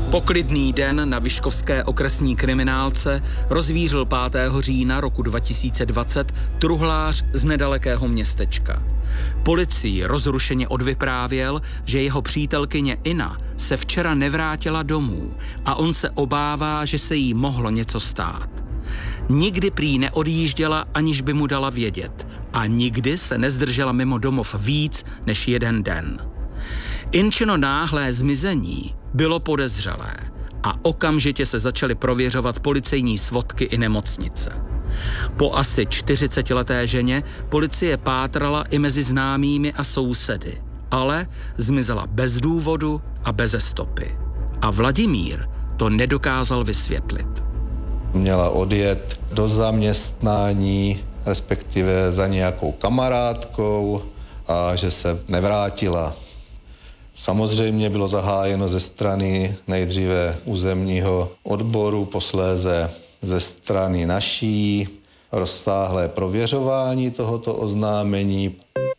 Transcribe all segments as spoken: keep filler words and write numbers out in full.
Poklidný den na vyškovské okresní kriminálce rozvířil pátého října roku dva tisíce dvacet truhlář z nedalekého městečka. Policii rozrušeně odvyprávěl, že jeho přítelkyně Ina se včera nevrátila domů a on se obává, že se jí mohlo něco stát. Nikdy prý neodjížděla, aniž by mu dala vědět, a nikdy se nezdržela mimo domov víc než jeden den. Inčino náhlé zmizení bylo podezřelé a okamžitě se začaly prověřovat policejní svodky i nemocnice. Po asi čtyřicetileté ženě policie pátrala i mezi známými a sousedy, ale zmizela bez důvodu a beze stopy. A Vladimír to nedokázal vysvětlit. Měla odjet do zaměstnání, respektive za nějakou kamarádkou, a že se nevrátila. Samozřejmě bylo zahájeno ze strany nejdříve územního odboru, posléze ze strany naší rozsáhlé prověřování tohoto oznámení.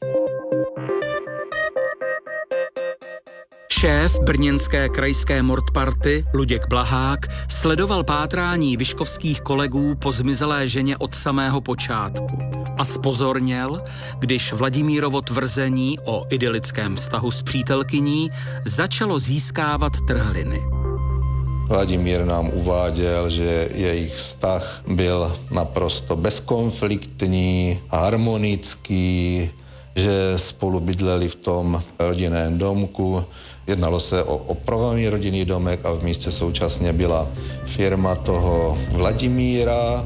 Šéf brněnské krajské mordparty Luděk Blahák sledoval pátrání vyškovských kolegů po zmizelé ženě od samého počátku a zpozorněl, když Vladimírovo tvrzení o idylickém vztahu s přítelkyní začalo získávat trhliny. Vladimír nám uváděl, že jejich vztah byl naprosto bezkonfliktní, harmonický, že spolu bydleli v tom rodinném domku. Jednalo se o opravovaný rodinný domek a v místě současně byla firma toho Vladimíra.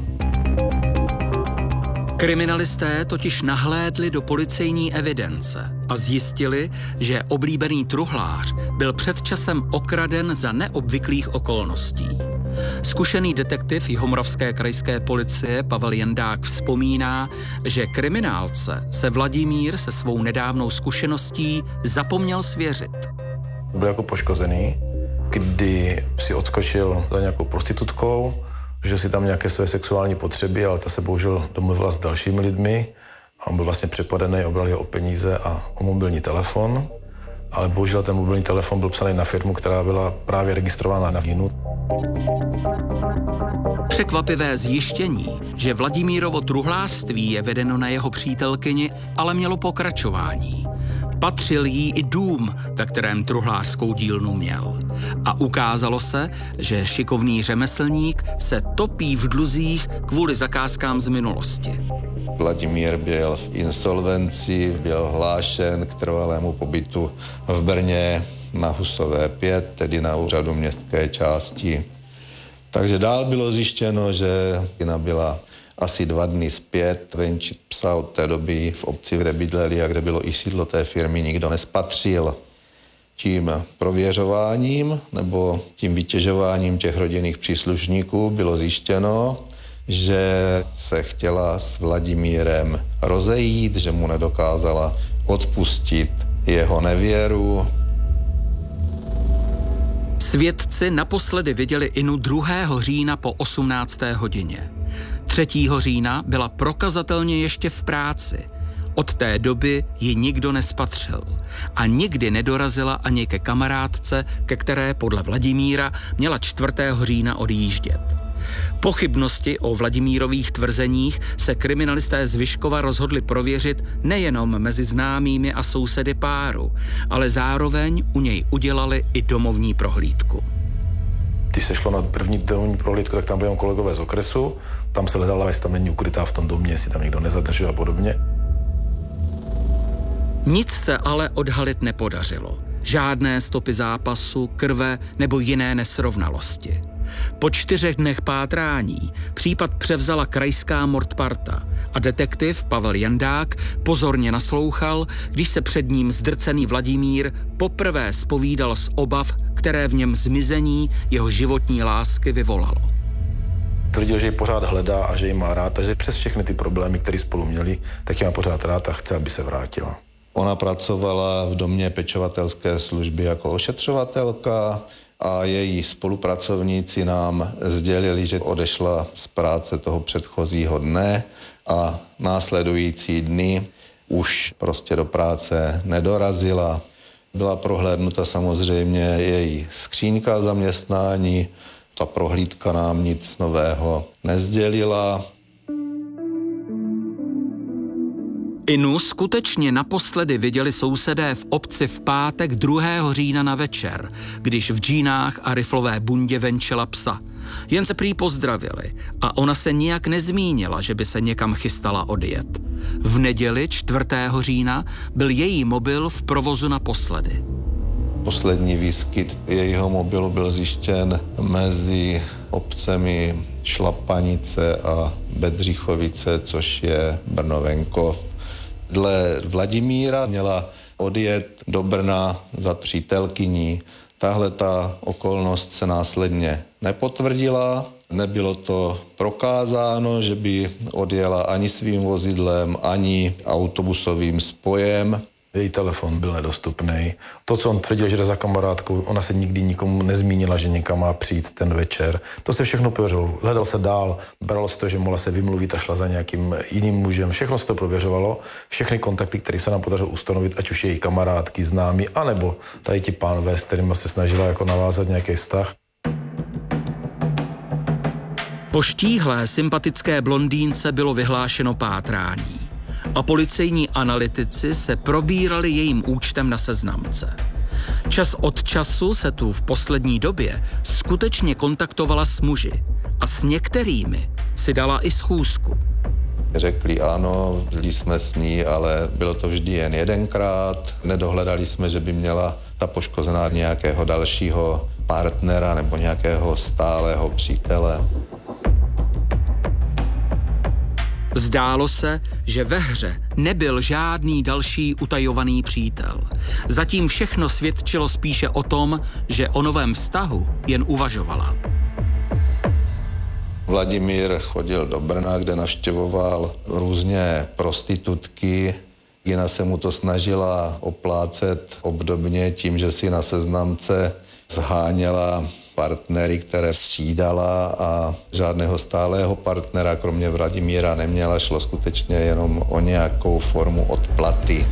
Kriminalisté totiž nahlédli do policejní evidence a zjistili, že oblíbený truhlář byl před časem okraden za neobvyklých okolností. Zkušený detektiv jihomoravské krajské policie Pavel Jandák vzpomíná, že kriminálce se Vladimír se svou nedávnou zkušeností zapomněl svěřit. Byl jako poškozený, kdy si odskočil za nějakou prostitutkou, že si tam nějaké své sexuální potřeby, ale ta se bohužel domluvila s dalšími lidmi a on byl vlastně přepadený, obral je o peníze a o mobilní telefon, ale bohužel ten mobilní telefon byl psaný na firmu, která byla právě registrována na vínu. Překvapivé zjištění, že Vladimírovo truhlářství je vedeno na jeho přítelkyni, ale mělo pokračování. Patřil jí i dům, ve kterém truhlářskou dílnu měl. A ukázalo se, že šikovný řemeslník se topí v dluzích kvůli zakázkám z minulosti. Vladimír byl v insolvenci, byl hlášen k trvalému pobytu v Brně na Husové pět, tedy na úřadu městské části. Takže dál bylo zjištěno, že Ina byla asi dva dny zpět venčit psa. Od té doby v obci, kde bydleli a kde bylo i sídlo té firmy, nikdo nespatřil. Tím prověřováním nebo tím vytěžováním těch rodinných příslušníků bylo zjištěno, že se chtěla s Vladimírem rozejít, že mu nedokázala odpustit jeho nevěru. Svědci naposledy viděli Inu druhého října po osmnácté hodině. třetího října byla prokazatelně ještě v práci. Od té doby ji nikdo nespatřil a nikdy nedorazila ani ke kamarádce, ke které podle Vladimíra měla čtvrtého října odjíždět. Pochybnosti o Vladimírových tvrzeních se kriminalisté z Vyškova rozhodli prověřit nejenom mezi známými a sousedy páru, ale zároveň u něj udělali i domovní prohlídku. Když se šlo na první domovní prohlídku, tak tam byli kolegové z okresu, tam se hledala, jestli tam není ukrytá v tom domě, jestli tam někdo nezadržuje a podobně. Nic se ale odhalit nepodařilo. Žádné stopy zápasu, krve nebo jiné nesrovnalosti. Po čtyřech dnech pátrání případ převzala krajská mordparta a detektiv Pavel Jandák pozorně naslouchal, když se před ním zdrcený Vladimír poprvé zpovídal z obav, které v něm zmizení jeho životní lásky vyvolalo. Tvrdil, že ji pořád hledá a že ji má rád, takže přes všechny ty problémy, které spolu měli, tak ji má pořád rád a chce, aby se vrátila. Ona pracovala v domě pečovatelské služby jako ošetřovatelka a její spolupracovníci nám sdělili, že odešla z práce toho předchozího dne a následující dny už prostě do práce nedorazila. Byla prohlédnuta samozřejmě její skřínka zaměstnání, ta prohlídka nám nic nového nesdělila. Inu skutečně naposledy viděli sousedé v obci v pátek druhého října na večer, když v džínách a riflové bundě venčila psa. Jen se prý pozdravili a ona se nijak nezmínila, že by se někam chystala odjet. V neděli čtvrtého října byl její mobil v provozu naposledy. Poslední výskyt jejího mobilu byl zjištěn mezi obcemi Šlapanice a Bedřichovice, což je Brno-venkov. Dle Vladimíra měla odjet do Brna za přítelkyní. Tahle ta okolnost se následně nepotvrdila. Nebylo to prokázáno, že by odjela ani svým vozidlem, ani autobusovým spojem. Její telefon byl nedostupný. To, co on tvrdil, že jde za kamarádkou, ona se nikdy nikomu nezmínila, že někam má přijít ten večer. To se všechno prověřovalo. Hledal se dál, bralo se to, že mohla se vymluvit a šla za nějakým jiným mužem. Všechno se to prověřovalo. Všechny kontakty, které se nám podařilo ustanovit, ať už její kamarádky, známí, anebo tady ti pánové, s kterými se snažila jako navázat nějaký vztah. Po štíhlé sympatické blondýnce bylo vyhlášeno pátrání a policejní analytici se probírali jejím účtem na seznamce. Čas od času se tu v poslední době skutečně kontaktovala s muži a s některými si dala i schůzku. Řekli ano, byli jsme s ní, ale bylo to vždy jen jedenkrát. Nedohledali jsme, že by měla ta poškozená nějakého dalšího partnera nebo nějakého stálého přítele. Zdálo se, že ve hře nebyl žádný další utajovaný přítel. Zatím všechno svědčilo spíše o tom, že o novém vztahu jen uvažovala. Vladimír chodil do Brna, kde navštěvoval různě prostitutky. Gina se mu to snažila oplácet obdobně tím, že si na seznamce zháněla partnery, které střídala a žádného stálého partnera, kromě Vladimíra, neměla. Šlo skutečně jenom o nějakou formu odplaty.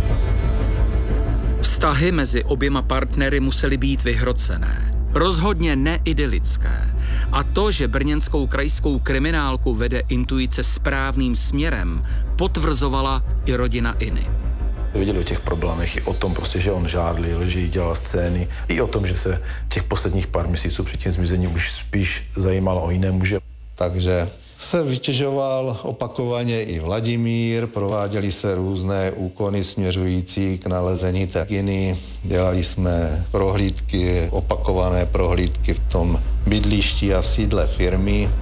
Vztahy mezi oběma partnery musely být vyhrocené. Rozhodně neidylické. A to, že brněnskou krajskou kriminálku vede intuice správným směrem, potvrzovala i rodina Iny. Věděli o těch problémech, i o tom prostě, že on žádlil, že jí dělal scény, i o tom, že se těch posledních pár měsíců před tím zmizením už spíš zajímalo o jiné muže. Takže se vytěžoval opakovaně i Vladimír, prováděly se různé úkony směřující k nalezení té Giny, dělali jsme prohlídky, opakované prohlídky v tom bydlišti a v sídle firmy.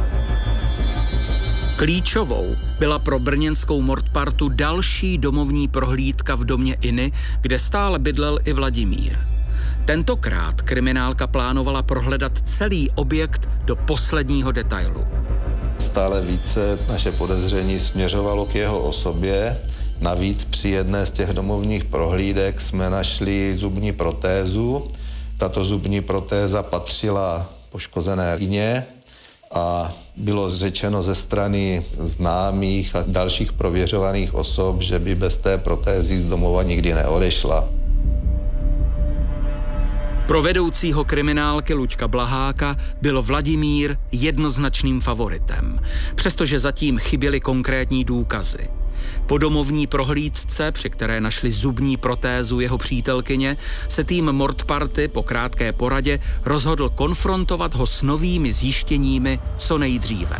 Klíčovou byla pro brněnskou mordpartu další domovní prohlídka v domě Iny, kde stále bydlel i Vladimír. Tentokrát kriminálka plánovala prohledat celý objekt do posledního detailu. Stále více naše podezření směřovalo k jeho osobě. Navíc při jedné z těch domovních prohlídek jsme našli zubní protézu. Tato zubní protéza patřila poškozené Ině a bylo řečeno ze strany známých a dalších prověřovaných osob, že by bez té protézy z domova nikdy neodešla. Pro vedoucího kriminálky Luďka Blaháka byl Vladimír jednoznačným favoritem, přestože zatím chyběly konkrétní důkazy. Po domovní prohlídce, při které našli zubní protézu jeho přítelkyně, se tým mordparty po krátké poradě rozhodl konfrontovat ho s novými zjištěními co nejdříve.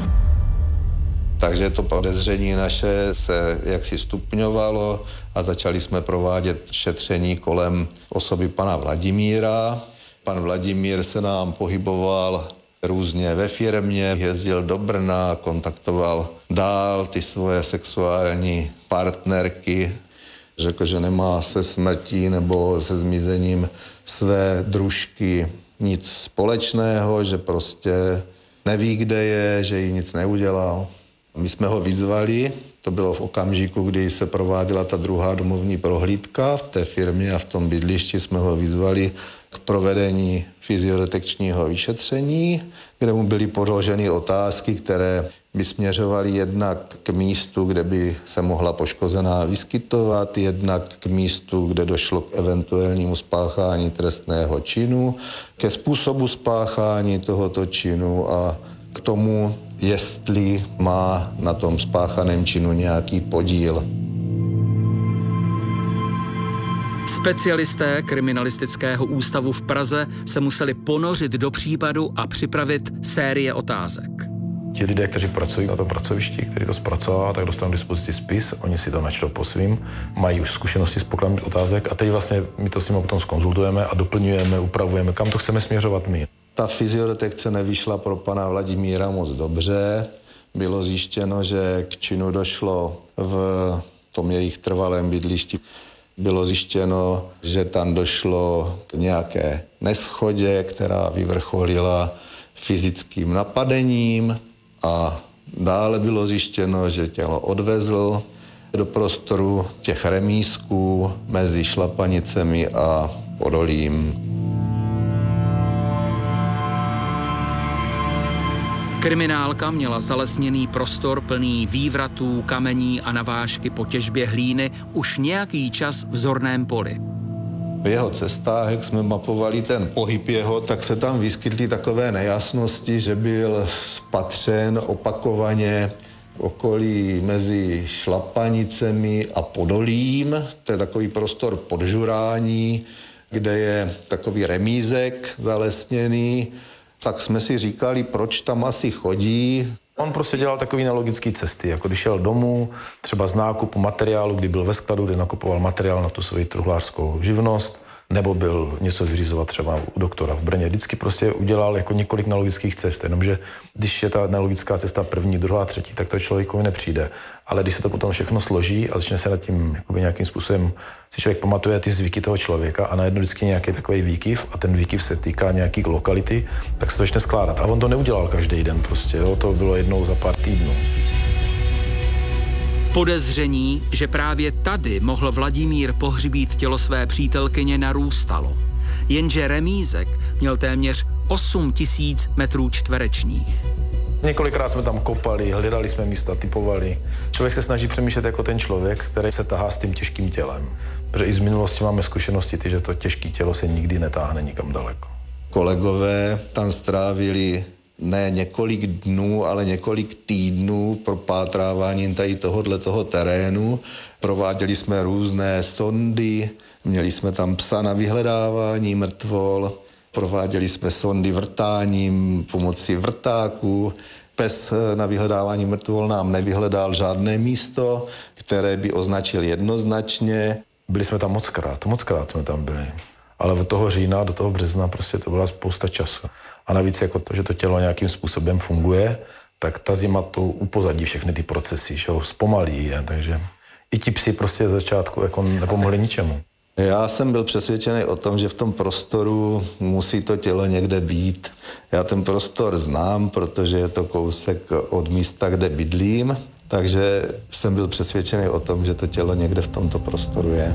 Takže to podezření naše se jaksi stupňovalo a začali jsme provádět šetření kolem osoby pana Vladimíra. Pan Vladimír se nám pohyboval různě ve firmě, jezdil do Brna, kontaktoval dál ty svoje sexuální partnerky. Řekl, že nemá se smrtí nebo se zmizením své družky nic společného, že prostě neví, kde je, že jí nic neudělal. My jsme ho vyzvali, to bylo v okamžiku, kdy se prováděla ta druhá domovní prohlídka v té firmě a v tom bydlišti jsme ho vyzvali k provedení fyziodetekčního vyšetření, kde mu byly podloženy otázky, které by směřovaly jednak k místu, kde by se mohla poškozená vyskytovat, jednak k místu, kde došlo k eventuálnímu spáchání trestného činu, ke způsobu spáchání tohoto činu a k tomu, jestli má na tom spáchaném činu nějaký podíl. Specialisté kriminalistického ústavu v Praze se museli ponořit do případu a připravit série otázek. Ti lidé, kteří pracují na tom pracovišti, kteří to zpracová, tak dostanou k dispozici spis, oni si to načtou po svým, mají už zkušenosti s pokladem otázek a teď vlastně my to s nimi potom zkonzultujeme a doplňujeme, upravujeme, kam to chceme směřovat my. Ta fyziodetekce nevyšla pro pana Vladimíra moc dobře. Bylo zjištěno, že k činu došlo v tom jejich trvalém bydlišti. Bylo zjištěno, že tam došlo k nějaké neschodě, která vyvrcholila fyzickým napadením a dále bylo zjištěno, že tělo odvezl do prostoru těch remízků mezi Šlapanicemi a Podolím. Kriminálka měla zalesněný prostor plný vývratů, kamení a navážky po těžbě hlíny už nějaký čas v zorném poli. V jeho cestách, jak jsme mapovali ten pohyb jeho, tak se tam vyskytly takové nejasnosti, že byl spatřen opakovaně v okolí mezi Šlapanicemi a Podolím. To je takový prostor podžurání, kde je takový remízek zalesněný. Tak jsme si říkali, proč tam asi chodí. On prostě dělal takový nelogický cesty, jako když šel domů, třeba z nákupu materiálu, kdy byl ve skladu, kde nakupoval materiál na tu svoji truhlářskou živnost, nebo byl něco vyřizovat třeba u doktora v Brně. Vždycky prostě udělal jako několik nelogických cest, jenomže když je ta nelogická cesta první, druhá, třetí, tak to člověkovi nepřijde. Ale když se to potom všechno složí a začne se nad tím jakoby nějakým způsobem, si člověk pamatuje ty zvyky toho člověka a najednou vždycky nějaký takový výkyv a ten výkyv se týká nějaký lokality, tak se to začne skládat. A on to neudělal každý den prostě, jo? To bylo jednou za pár týdnů. Podezření, že právě tady mohl Vladimír pohřbít tělo své přítelkyně, narůstalo. Jenže remízek měl téměř osm tisíc metrů čtverečních. Několikrát jsme tam kopali, hledali jsme místa, typovali. Člověk se snaží přemýšlet jako ten člověk, který se tahá s tím těžkým tělem. Protože i z minulosti máme zkušenosti, ty, že to těžké tělo se nikdy netáhne nikam daleko. Kolegové tam strávili ne několik dnů, ale několik týdnů propátráváním tady tohohle toho terénu. Prováděli jsme různé sondy, měli jsme tam psa na vyhledávání mrtvol, prováděli jsme sondy vrtáním pomocí vrtáků. Pes na vyhledávání mrtvol nám nevyhledal žádné místo, které by označil jednoznačně. Byli jsme tam mockrát, mockrát jsme tam byli. Ale od toho října do toho března prostě to byla spousta času. A navíc jako to, že to tělo nějakým způsobem funguje, tak ta zima to upozadí všechny ty procesy, že ho zpomalí je, takže i ti psi prostě z začátku jako nepomohli ničemu. Já jsem byl přesvědčený o tom, že v tom prostoru musí to tělo někde být. Já ten prostor znám, protože je to kousek od místa, kde bydlím, takže jsem byl přesvědčený o tom, že to tělo někde v tomto prostoru je.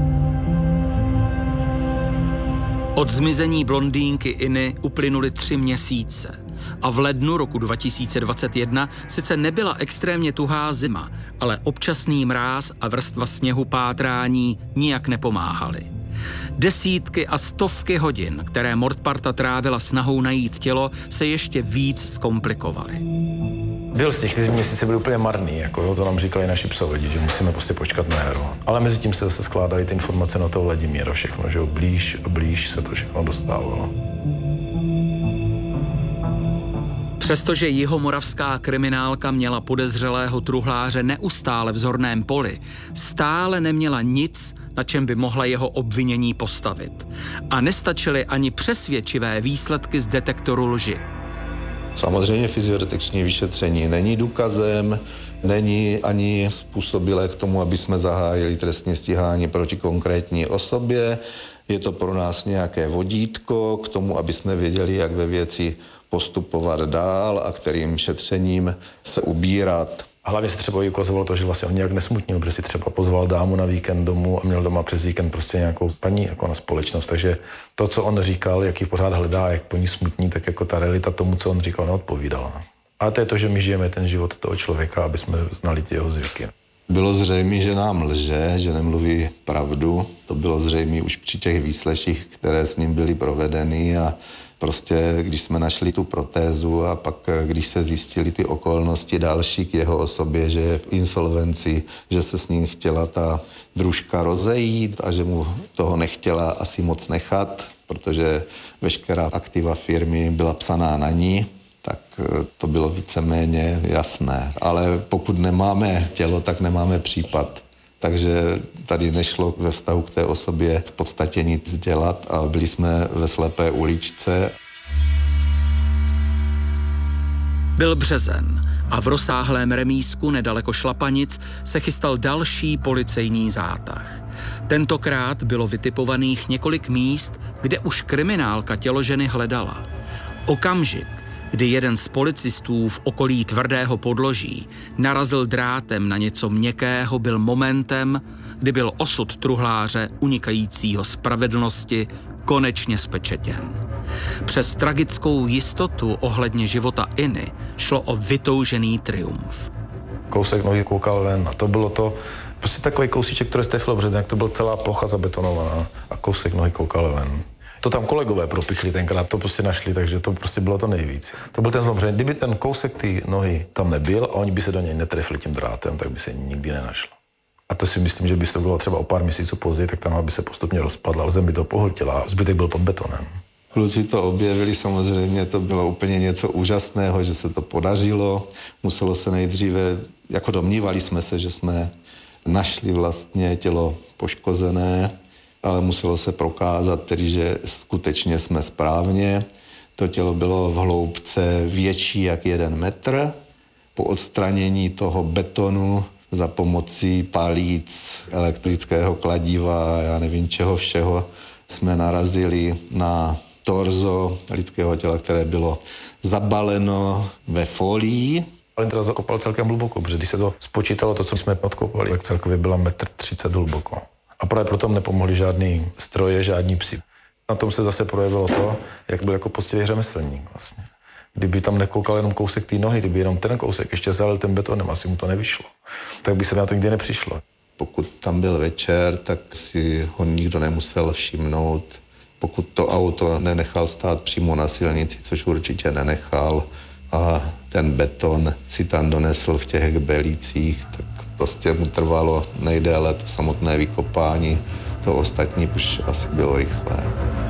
Od zmizení blondýnky Iny uplynuly tři měsíce a v lednu roku dva tisíce dvacet jedna sice nebyla extrémně tuhá zima, ale občasný mráz a vrstva sněhu pátrání nijak nepomáhaly. Desítky a stovky hodin, které mordparta trávila snahou najít tělo, se ještě víc zkomplikovaly. Byl z těch, ty měsíce byly úplně marný, jako jo, to nám říkali naši psovedi, že musíme prostě počkat na jaro. Ale mezi tím se zase skládaly ty informace na toho Vladimíra všechno, že jo, blíž a blíž se to všechno dostávalo. Přestože jihomoravská kriminálka měla podezřelého truhláře neustále v zorném poli, stále neměla nic, na čem by mohla jeho obvinění postavit. A nestačily ani přesvědčivé výsledky z detektoru lži. Samozřejmě fyziodetekční vyšetření není důkazem, není ani způsobilé k tomu, aby jsme zahájili trestní stíhání proti konkrétní osobě. Je to pro nás nějaké vodítko k tomu, aby jsme věděli, jak ve věci postupovat dál a kterým šetřením se ubírat. A hlavně se třeba ukazovalo to, že vlastně on nějak nesmutnil, protože si třeba pozval dámu na víkend domů a měl doma přes víkend prostě nějakou paní jako na společnost. Takže to, co on říkal, jak ji pořád hledá, jak po ní smutní, tak jako ta realita tomu, co on říkal, neodpovídala. A to je to, že my žijeme ten život toho člověka, aby jsme znali ty jeho zvyky. Bylo zřejmé, že nám lže, že nemluví pravdu. To bylo zřejmé už při těch výsleších, které s ním byly provedeny a prostě, když jsme našli tu protézu a pak, když se zjistily ty okolnosti další k jeho osobě, že je v insolvenci, že se s ním chtěla ta družka rozejít a že mu toho nechtěla asi moc nechat, protože veškerá aktiva firmy byla psaná na ní, tak to bylo víceméně jasné. Ale pokud nemáme tělo, tak nemáme případ. Takže tady nešlo ve vztahu k té osobě v podstatě nic dělat a byli jsme ve slepé uličce. Byl březen a v rozsáhlém remízku nedaleko Šlapanic se chystal další policejní zátah. Tentokrát bylo vytipovaných několik míst, kde už kriminálka tělo ženy hledala. Okamžik, kdy jeden z policistů v okolí tvrdého podloží narazil drátem na něco měkkého, byl momentem, kdy byl osud truhláře unikajícího spravedlnosti konečně spečetěn. Přes tragickou jistotu ohledně života Iny šlo o vytoužený triumf. Kousek nohy koukal ven a to bylo to, prostě takový kousíček, který stefilo březen, jak to byla celá plocha zabetonovaná a kousek nohy koukal ven. To tam kolegové propichli tenkrát, to prostě našli, takže to prostě bylo to nejvíc. To byl ten zlom, že kdyby ten kousek té nohy tam nebyl a oni by se do něj netrefili tím drátem, tak by se nikdy nenašlo. A to si myslím, že by to bylo třeba o pár měsíců později, tak tam by se postupně rozpadla, zem by to pohltila a zbytek byl pod betonem. Kluci to objevili, samozřejmě to bylo úplně něco úžasného, že se to podařilo. Muselo se nejdříve, jako domnívali jsme se, že jsme našli vlastně tělo poškozené, ale muselo se prokázat tedy, že skutečně jsme správně. To tělo bylo v hloubce větší jak jeden metr. Po odstranění toho betonu za pomocí palíc, elektrického kladiva a já nevím čeho všeho jsme narazili na torzo lidského těla, které bylo zabaleno ve folii. Ale teda zakopal celkem hluboko, protože když se to spočítalo, to, co jsme odkopali, tak celkově byla metr třicet hluboko. A právě proto nepomohli žádný stroje, žádní psi. Na tom se zase projevilo to, jak byl jako poctivý řemeslník vlastně. Kdyby tam nekoukal jenom kousek té nohy, kdyby jenom ten kousek ještě zalil tím betonem, asi mu to nevyšlo. Tak by se na to nikdy nepřišlo. Pokud tam byl večer, tak si ho nikdo nemusel všimnout. Pokud to auto nenechal stát přímo na silnici, což určitě nenechal, a ten beton si tam donesl v těch belících, tak prostě mu trvalo nejdéle to samotné vykopání. To ostatní už asi bylo rychlé.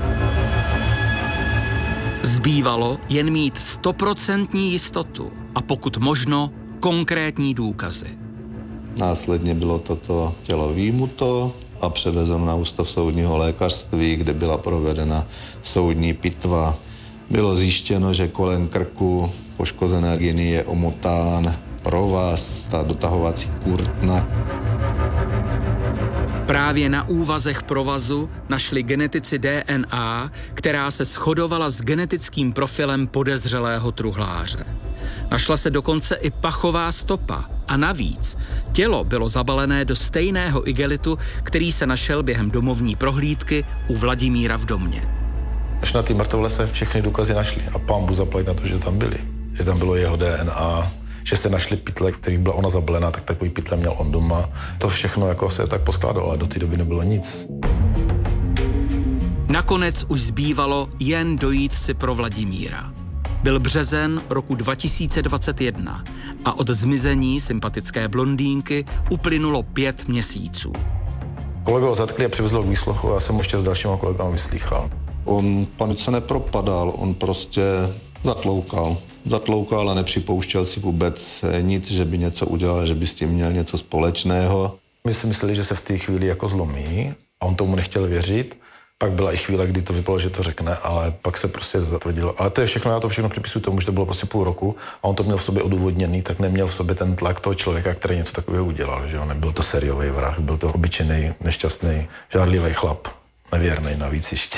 Zbývalo jen mít stoprocentní jistotu a pokud možno konkrétní důkazy. Následně bylo toto tělo výjimuto a převezeno na ústav soudního lékařství, kde byla provedena soudní pitva. Bylo zjištěno, že kolem krku poškozené Iny je omotán provaz, ta dotahovací kurtna. Právě na úvazech provazu našli genetici D N A, která se shodovala s genetickým profilem podezřelého truhláře. Našla se dokonce i pachová stopa a navíc tělo bylo zabalené do stejného igelitu, který se našel během domovní prohlídky u Vladimíra v domě. Až na té mrtvole se všechny důkazy našly a pánbu zaplať na to, že tam byly. Že tam bylo jeho D N A, že se našly pytle, kterých byla ona zabalená, tak takový pytle měl on doma. To všechno jako se tak poskládalo, ale do té doby nebylo nic. Nakonec už zbývalo jen dojít si pro Vladimíra. Byl březen roku dva tisíce dvacet jedna a od zmizení sympatické blondýnky uplynulo pět měsíců. Kolego ho zatkli a přivezl k výslechu a já jsem ještě s dalšíma kolegama vyslýchal. On panice nepropadal, on prostě zatloukal. Zatloukal a nepřipouštěl si vůbec nic, že by něco udělal, že by s tím měl něco společného. My si mysleli, že se v té chvíli jako zlomí a on tomu nechtěl věřit. Pak byla i chvíle, kdy to vypadalo, že to řekne, ale pak se prostě zatvrdilo. Ale to je všechno, já to všechno připisuju tomu, že to bylo prostě půl roku a on to měl v sobě odůvodněný, tak neměl v sobě ten tlak toho člověka, který něco takového udělal. Že on nebyl to sériový vrah, byl to obyčejný, nešťastný, žárlivý chlap, nevěrný navíc ještě.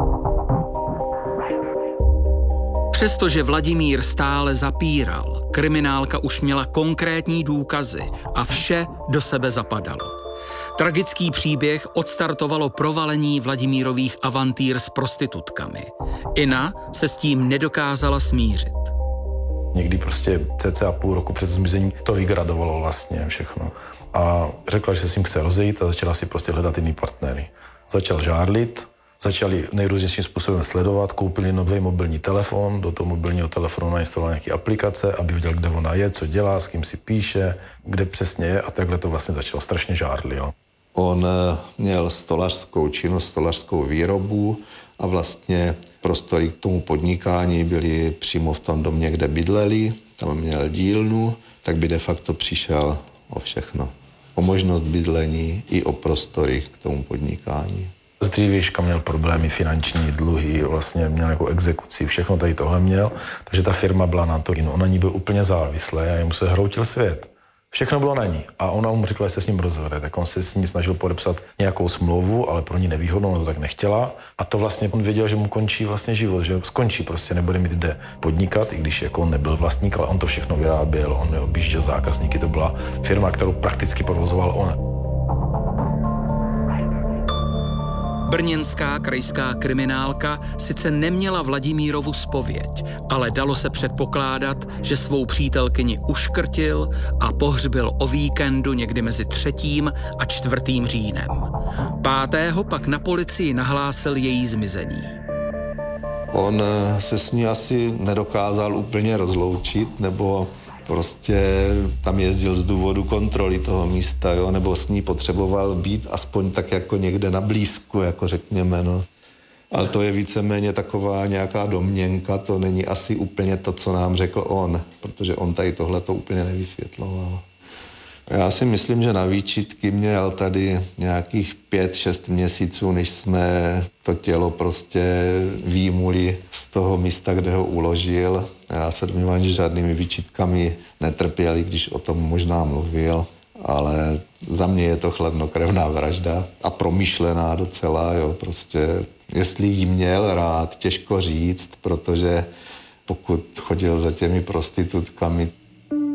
Přestože Vladimír stále zapíral, kriminálka už měla konkrétní důkazy a vše do sebe zapadalo. Tragický příběh odstartovalo provalení Vladimírových avantýr s prostitutkami. Ina se s tím nedokázala smířit. Někdy prostě cca půl roku před zmizením to vygradovalo vlastně všechno. A řekla, že se s ním chce rozejít a začala si prostě hledat jiný partnery. Začal žárlit, začali nejrůznějším způsobem sledovat, koupili nový mobilní telefon, do toho mobilního telefonu nainstaloval nějaké aplikace, aby viděl, kde ona je, co dělá, s kým si píše, kde přesně je a takhle to vlastně začalo. Strašně žárlil. On měl stolařskou činnost, stolařskou výrobu a vlastně prostory k tomu podnikání byly přímo v tom domě, kde bydleli, tam měl dílnu, tak by de facto přišel o všechno. O možnost bydlení i o prostory k tomu podnikání. Z dřívějška měl problémy, finanční dluhy, vlastně měl jako exekuci, všechno tady tohle měl, takže ta firma byla na to, on na ní byl úplně závislý a jemu se hroutil svět. Všechno bylo na ní a ona mu řekla, že se s ním rozvede, tak on se s ní snažil podepsat nějakou smlouvu, ale pro ní nevýhodnou, ona to tak nechtěla a to vlastně on věděl, že mu končí vlastně život, že skončí, prostě nebude mít kde podnikat, i když jako on nebyl vlastník, ale on to všechno vyráběl, on objížděl zákazníky, to byla firma, kterou prakticky provozoval on. Brněnská krajská kriminálka sice neměla Vladimírovu zpověď, ale dalo se předpokládat, že svou přítelkyni uškrtil a pohřbil o víkendu někdy mezi třetím a čtvrtým říjnem. Pátého pak na policii nahlásil její zmizení. On se s ní asi nedokázal úplně rozloučit, nebo prostě tam jezdil z důvodu kontroly toho místa, jo, nebo s ní potřeboval být aspoň tak jako někde na blízku, jako řekněme, no. Ale to je víceméně taková nějaká domněnka, to není asi úplně to, co nám řekl on, protože on tady tohle to úplně nevysvětloval. Já si myslím, že na výčitky měl tady nějakých pět, šest měsíců, než jsme to tělo prostě výjimuli z toho místa, kde ho uložil. Já se domnívám, že žádnými výčitkami netrpěl, když o tom možná mluvil, ale za mě je to chladnokrevná vražda a promyšlená docela, jo, prostě jestli jí měl rád, těžko říct, protože pokud chodil za těmi prostitutkami,